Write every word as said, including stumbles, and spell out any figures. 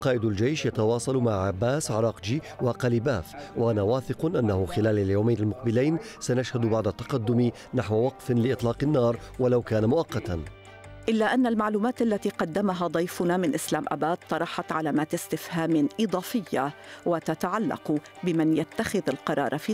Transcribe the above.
قائد الجيش يتواصل مع عباس عراقجي وقليباف، وأنا واثق أنه خلال اليومين المقبلين سنشهد بعض التقدم نحو وقف لإطلاق النار ولو كان مؤقتا. إلا أن المعلومات التي قدمها ضيفنا من إسلام أباد طرحت علامات استفهام إضافية وتتعلق بمن يتخذ القرار في